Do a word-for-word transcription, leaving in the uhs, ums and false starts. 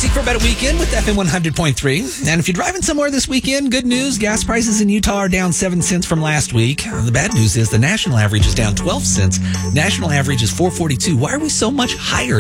Music for a better weekend with F M one hundred point three. And if you're driving somewhere this weekend, good news. Gas prices in Utah are down seven cents from last week. The bad news is the national average is down twelve cents. National average is four forty-two. Why are we so much higher